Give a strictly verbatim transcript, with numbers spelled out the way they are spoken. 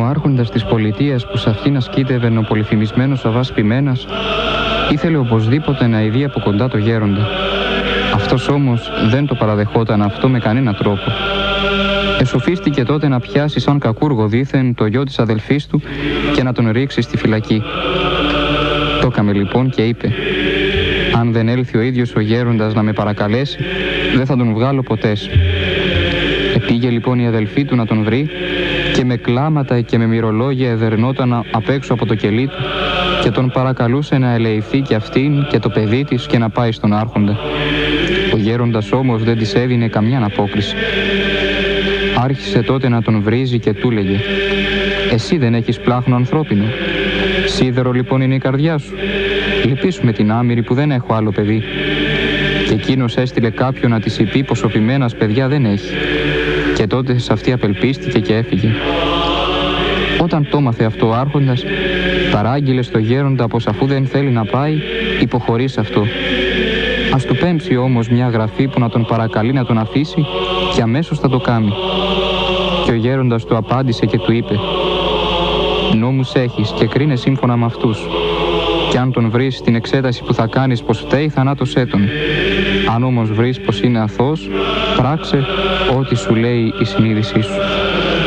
άρχοντας της πολιτείας που σε αυτήν ασκήτευε ο πολυφημισμένος Αββάς Ποιμένας ήθελε οπωσδήποτε να ειδεί από κοντά το γέροντα. Αυτός όμως δεν το παραδεχόταν αυτό με κανένα τρόπο. Εσοφίστηκε τότε να πιάσει σαν κακούργο δήθεν το γιο της αδελφής του και να τον ρίξει στη φυλακή. Το έκαμε λοιπόν και είπε: «Αν δεν έλθει ο ίδιος ο γέροντας να με παρακαλέσει, δεν θα τον βγάλω ποτέ». Επήγε λοιπόν η αδελφή του να τον βρει και με κλάματα και με μυρολόγια εδερνόταν απ' έξω από το κελί του και τον παρακαλούσε να ελεηθεί και αυτήν και το παιδί της και να πάει στον άρχοντα. Ο γέροντας όμως δεν της έδινε καμιά απόκριση. Άρχισε τότε να τον βρίζει και του λέγε: «Εσύ δεν έχεις πλάχνο ανθρώπινο. Σίδερο λοιπόν είναι η καρδιά σου. Λυπήσου με την άμυρη που δεν έχω άλλο παιδί». Και εκείνος έστειλε κάποιον να της είπε πως ο Ποιμένας παιδιά δεν έχει. Και τότε σε αυτή απελπίστηκε και έφυγε. Όταν το μάθε αυτό ο άρχοντας, παράγγειλε στο γέροντα πως αφού δεν θέλει να πάει, υποχωρεί σε αυτό. Ας του πέμψει όμως μια γραφή που να τον παρακαλεί να τον αφήσει και αμέσως θα το κάνει. Και ο γέροντας του απάντησε και του είπε: «Νόμους έχεις και κρίνε σύμφωνα με αυτούς. Κι αν τον βρεις στην εξέταση που θα κάνεις πως φταίει, θανάτωσέ τον. Αν όμως βρεις πως είναι αθώος, πράξε ό,τι σου λέει η συνείδησή σου».